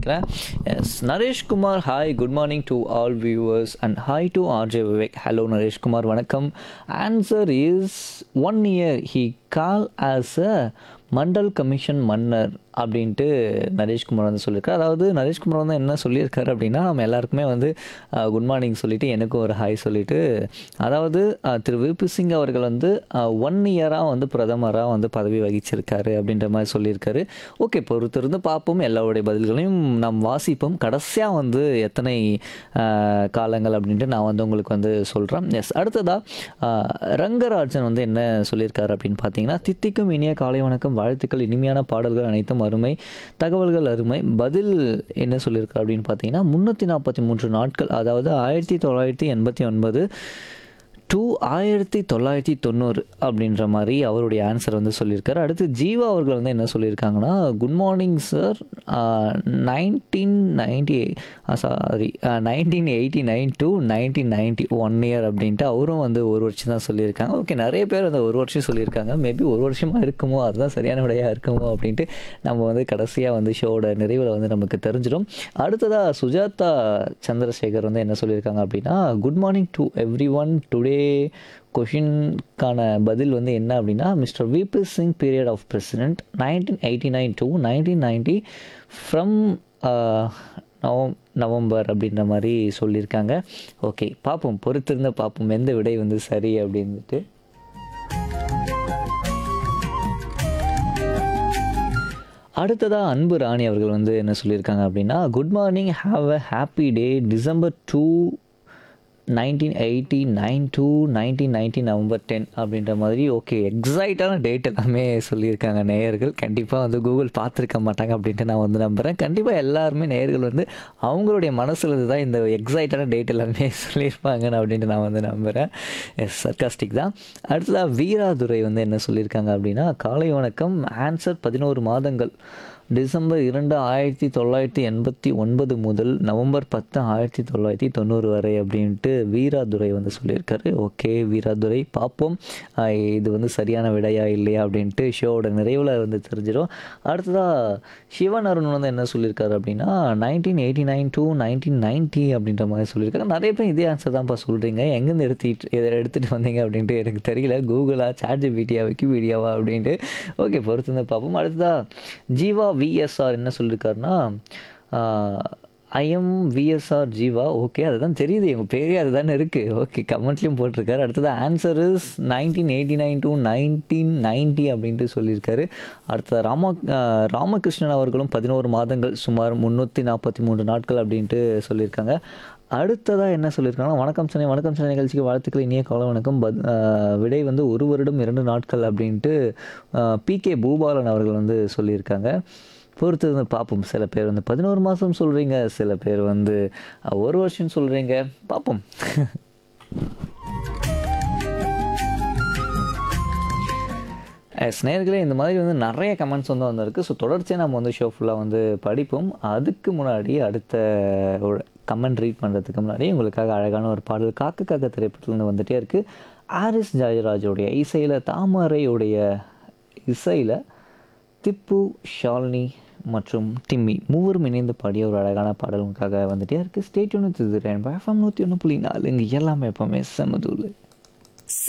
நினைக்கிறேன். S Naresh Kumar hi good morning to all viewers and hi to RJ Vivek. Hello Naresh Kumar வணக்கம். Answer is 1 year he call as a Mandal commission மன்னர் அப்படின்ட்டு நரேஷ்குமார் வந்து சொல்லியிருக்காரு. அதாவது நரேஷ்குமார் வந்து என்ன சொல்லியிருக்காரு அப்படின்னா, நம்ம எல்லாருக்குமே வந்து குட் மார்னிங் சொல்லிவிட்டு எனக்கும் ஒரு ஹாய் சொல்லிவிட்டு, அதாவது திரு விபி சிங் அவர்கள் வந்து 1 இயராக வந்து பிரதமராக வந்து பதவி வகிச்சிருக்காரு அப்படின்ற மாதிரி சொல்லியிருக்காரு. ஓகே, பொறுத்திருந்து பார்ப்போம், எல்லாருடைய பதில்களையும் நாம் வாசிப்போம். கடைசியாக வந்து எத்தனை காலங்கள் அப்படின்ட்டு நான் வந்து உங்களுக்கு வந்து சொல்கிறேன். எஸ், அடுத்ததாக ரங்கராஜன் வந்து என்ன சொல்லியிருக்காரு அப்படின்னு பார்த்தீங்கன்னா, தித்திக்கும் இனிய காலை வணக்கம், வாழ்த்துக்கள், இனிமையான பாடல்கள் அனைத்தும் அருமை, தகவல்கள் அருமை. பதில் என்ன சொல்லியிருக்காரு அப்படின்னு பார்த்தீங்கன்னா, 343 நாட்கள், அதாவது 1989 டு 1990 அப்படின்ற மாதிரி அவருடைய ஆன்சர் வந்து சொல்லியிருக்காரு. அடுத்து ஜீவா அவர்கள் வந்து என்ன சொல்லியிருக்காங்கன்னா, good morning sir, 1989 to 1990 1 year அப்படின்ட்டு அவரும் வந்து ஒரு வருஷம் தான் சொல்லியிருக்காங்க. ஓகே, நிறைய பேர் அந்த ஒரு வருஷம் சொல்லியிருக்காங்க. மேபி ஒரு வருஷமாக இருக்குமோ, அதுதான் சரியான விடையாக இருக்குமோ அப்படின்ட்டு நம்ம வந்து கடைசியாக வந்து ஷோட நிறைவில் வந்து நமக்கு தெரிஞ்சிடும். அடுத்ததாக சுஜாதா சந்திரசேகர் வந்து என்ன சொல்லியிருக்காங்க அப்படின்னா, good morning to every one, today கொஷினுக்கான பதில் வந்து என்ன அப்படின்னா, mister VP Singh period of president 1989 to 1990 from November அப்படின்ற மாதிரி சொல்லியிருக்காங்க. ஓகே, பார்ப்போம், பொறுத்திருந்து பார்ப்போம் எந்த விடை வந்து சரி அப்படின்ட்டு. அடுத்ததாக அன்பு ராணி அவர்கள் வந்து என்ன சொல்லியிருக்காங்க அப்படின்னா, good morning, have a happy day, December 2 1989 to 1990 November 10 அப்படின்ற மாதிரி. ஓகே, எக்ஸைட்டான டேட் எல்லாமே சொல்லியிருக்காங்க நேயர்கள். கண்டிப்பாக வந்து கூகுள் பார்த்துருக்க மாட்டாங்க அப்படின்ட்டு நான் வந்து நம்புகிறேன். கண்டிப்பாக எல்லாருமே நேயர்கள் வந்து அவங்களுடைய மனசில் இருந்து தான் இந்த எக்ஸைட்டான டேட் எல்லாமே சொல்லியிருப்பாங்கன்னு அப்படின்ட்டு நான் வந்து நம்புகிறேன். எஸ், சர்காஸ்டிக் தான். அடுத்ததாக வீராதுரை வந்து என்ன சொல்லியிருக்காங்க அப்படின்னா, காலை வணக்கம், ஆன்சர் 11 மாதங்கள், டிசம்பர் 2 1989 முதல் நவம்பர் 10 1990 வரை அப்படின்ட்டு வீராதுரை வந்து சொல்லியிருக்காரு. ஓகே வீராதுரை, பார்ப்போம் இது வந்து சரியான விடையா இல்லையா அப்படின்ட்டு ஷோவோட நிறைவில் வந்து தெரிஞ்சிடும். அடுத்ததாக சிவன் அருண் வந்து என்ன சொல்லியிருக்காரு அப்படின்னா, 1989 டு 1990 அப்படின்ற மாதிரி சொல்லியிருக்காரு. நிறைய பேர் இதே ஆன்சர் தான்ப்பா சொல்கிறீங்க, எங்கேருந்து எடுத்துகிட்டு வந்தீங்க அப்படின்ட்டு எனக்கு தெரியல. கூகுளா, சாட்ஜிபிடியா, விக்கிபீடியாவா அப்படின்ட்டு. ஓகே, பொறுத்து வந்து பார்ப்போம். அடுத்ததாக ஜீவா விஎஸ்ஆர் என்ன சொல்லியிருக்காருன்னா, ஐஎம் விஎஸ்ஆர் ஜீவா. ஓகே, அதுதான் தெரியுது, எங்கள் பேரே அதுதானே இருக்குது. ஓகே, கமெண்ட்லேயும் போட்டிருக்காரு. அடுத்தது ஆன்சர் இஸ் 1989 டு 1990 அப்படின்ட்டு சொல்லியிருக்காரு. அடுத்த ராமகிருஷ்ணன் அவர்களும் 11 மாதங்கள், சுமார் 343 நாட்கள் அப்படின்ட்டு சொல்லியிருக்காங்க. அடுத்ததாக என்ன சொல்லியிருக்காங்கன்னா, வணக்கம் சென்னை நிகழ்ச்சிக்கு வாழ்த்துக்கள், இனிய காலை வணக்கம், விடை வந்து 1 வருடம் 2 நாட்கள் அப்படின்ட்டு பிகே பூபாலன் அவர்கள் வந்து சொல்லியிருக்காங்க. பொறுத்து வந்து பார்ப்போம். சில பேர் வந்து 11 மாதம் சொல்கிறீங்க, சில பேர் வந்து 1 வருஷம் சொல்கிறீங்க, பார்ப்போம். நேயர்களே, இந்த மாதிரி வந்து நிறைய கமெண்ட்ஸ் வந்து வந்திருக்கு. ஸோ தொடர்ச்சியாக நம்ம வந்து ஷோ ஃபுல்லாக வந்து படிப்போம். அதுக்கு முன்னாடி அடுத்த ஒரு கமெண்ட் ரீட் பண்ணுறதுக்கு முன்னாடி உங்களுக்காக அழகான ஒரு பாடல் காக்க காக்க திரைப்படத்துலேருந்து வந்துகிட்டே இருக்குது. ஆரிஸ் ஜெயராஜோடைய இசையில், தாமரையுடைய இசையில் திப்பு, ஷாலினி மற்றும் டிம்மி மூவரும் இணைந்து பாடிய ஒரு அழகான பாடல் உங்களுக்காக வந்துகிட்டே இருக்குது. ஸ்டே டியூன் வித் இது ரெயின்போ எஃப்எம் 101.4. இங்கே எல்லாமே எப்போவுமே செமதூள்.